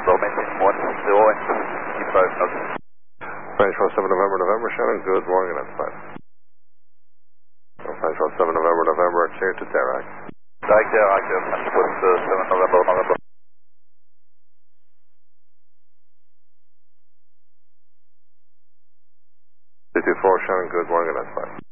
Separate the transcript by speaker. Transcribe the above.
Speaker 1: maintain 10 and keep 5,000.
Speaker 2: French 17 November, Shannon, good morning, that's fine. French 17 November, clear to Dirac.
Speaker 1: Dirac, French 7 November.
Speaker 2: 224, Shannon, good morning, that's fine.